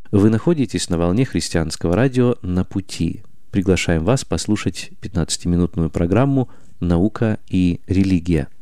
Вы находитесь на волне христианского радио «На пути». Приглашаем вас послушать 15-минутную программу «Наука и религия».